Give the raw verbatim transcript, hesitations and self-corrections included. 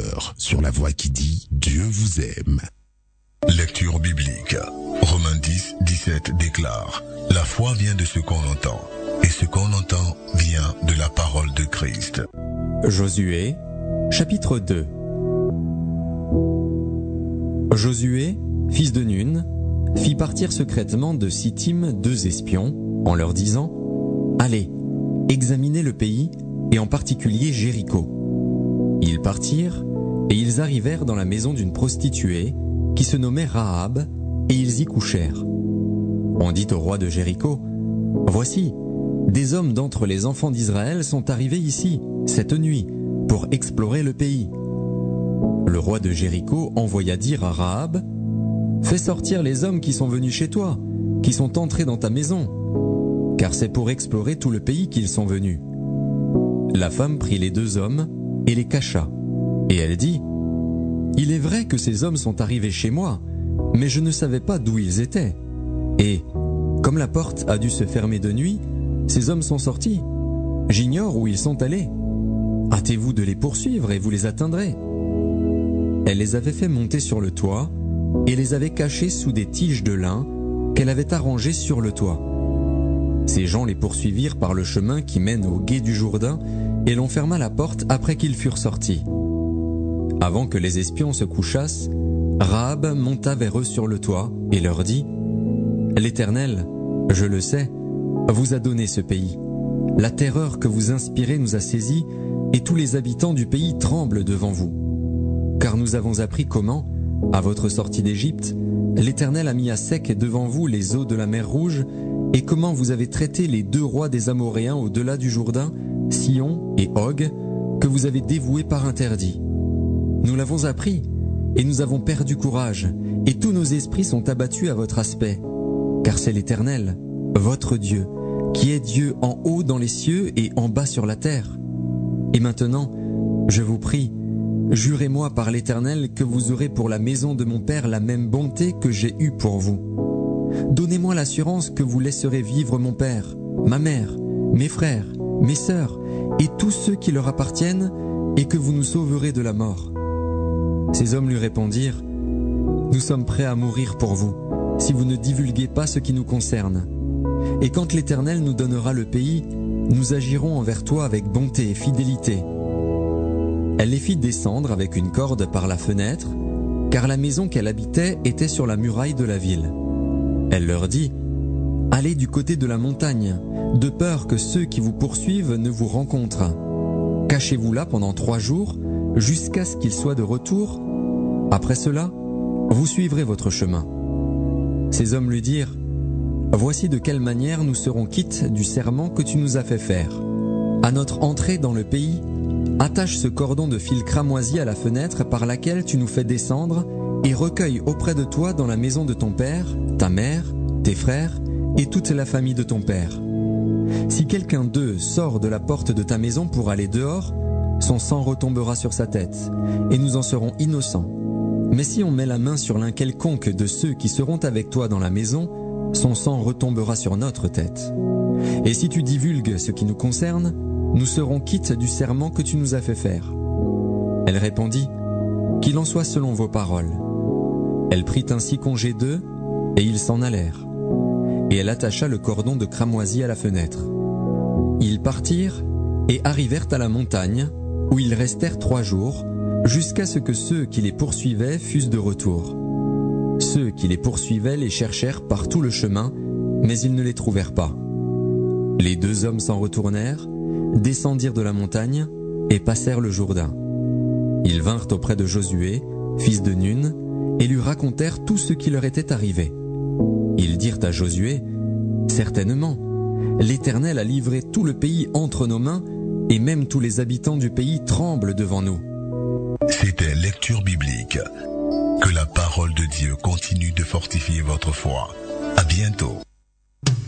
cœur sur la voix qui dit Dieu vous aime. Lecture biblique. Romains dix, dix-sept déclare: La foi vient de ce qu'on entend, et ce qu'on entend vient de la parole de Christ. Josué, chapitre deux. Josué, fils de Nun, fit partir secrètement de Sittim deux espions, en leur disant: Allez, examinez le pays, et en particulier Jéricho. Ils partirent, et ils arrivèrent dans la maison d'une prostituée, qui se nommait Rahab, et ils y couchèrent. On dit au roi de Jéricho: Voici, des hommes d'entre les enfants d'Israël sont arrivés ici, cette nuit, pour explorer le pays. Le roi de Jéricho envoya dire à Rahab: Fais sortir les hommes qui sont venus chez toi, qui sont entrés dans ta maison, car c'est pour explorer tout le pays qu'ils sont venus. La femme prit les deux hommes et les cacha, et elle dit: Il est vrai que ces hommes sont arrivés chez moi, mais je ne savais pas d'où ils étaient. Et, comme la porte a dû se fermer de nuit, ces hommes sont sortis. J'ignore où ils sont allés. Hâtez-vous de les poursuivre et vous les atteindrez. Elle les avait fait monter sur le toit et les avait cachés sous des tiges de lin qu'elle avait arrangées sur le toit. Ces gens les poursuivirent par le chemin qui mène au gué du Jourdain et l'on ferma la porte après qu'ils furent sortis. Avant que les espions se couchassent, Rahab monta vers eux sur le toit et leur dit: L'Éternel, je le sais, vous a donné ce pays. La terreur que vous inspirez nous a saisis, et tous les habitants du pays tremblent devant vous. Car nous avons appris comment, à votre sortie d'Égypte, l'Éternel a mis à sec devant vous les eaux de la mer Rouge, et comment vous avez traité les deux rois des Amoréens au-delà du Jourdain, Sihon et Og, que vous avez dévoués par interdit. Nous l'avons appris, et nous avons perdu courage, et tous nos esprits sont abattus à votre aspect. Car c'est l'Éternel, votre Dieu, qui est Dieu en haut dans les cieux et en bas sur la terre. Et maintenant, je vous prie, jurez-moi par l'Éternel que vous aurez pour la maison de mon père la même bonté que j'ai eue pour vous. Donnez-moi l'assurance que vous laisserez vivre mon père, ma mère, mes frères, mes sœurs, et tous ceux qui leur appartiennent, et que vous nous sauverez de la mort. Ces hommes lui répondirent: Nous sommes prêts à mourir pour vous, si vous ne divulguez pas ce qui nous concerne. Et quand l'Éternel nous donnera le pays, nous agirons envers toi avec bonté et fidélité. Elle les fit descendre avec une corde par la fenêtre, car la maison qu'elle habitait était sur la muraille de la ville. Elle leur dit: Allez du côté de la montagne, de peur que ceux qui vous poursuivent ne vous rencontrent. Cachez-vous là pendant trois jours, jusqu'à ce qu'ils soient de retour. Après cela, vous suivrez votre chemin. Ces hommes lui dirent: Voici de quelle manière nous serons quittes du serment que tu nous as fait faire. À notre entrée dans le pays, attache ce cordon de fil cramoisi à la fenêtre par laquelle tu nous fais descendre et recueille auprès de toi dans la maison de ton père, ta mère, tes frères et toute la famille de ton père. Si quelqu'un d'eux sort de la porte de ta maison pour aller dehors, son sang retombera sur sa tête, et nous en serons innocents. Mais si on met la main sur l'un quelconque de ceux qui seront avec toi dans la maison, son sang retombera sur notre tête. Et si tu divulgues ce qui nous concerne, nous serons quittes du serment que tu nous as fait faire. Elle répondit: Qu'il en soit selon vos paroles. Elle prit ainsi congé d'eux, et ils s'en allèrent. Et elle attacha le cordon de cramoisi à la fenêtre. Ils partirent et arrivèrent à la montagne, où ils restèrent trois jours, jusqu'à ce que ceux qui les poursuivaient fussent de retour. Ceux qui les poursuivaient les cherchèrent par tout le chemin, mais ils ne les trouvèrent pas. Les deux hommes s'en retournèrent, descendirent de la montagne et passèrent le Jourdain. Ils vinrent auprès de Josué, fils de Nun, et lui racontèrent tout ce qui leur était arrivé. Ils dirent à Josué: Certainement, l'Éternel a livré tout le pays entre nos mains, et même tous les habitants du pays tremblent devant nous. C'était Lecture biblique. Que la parole de Dieu continue de fortifier votre foi. À bientôt.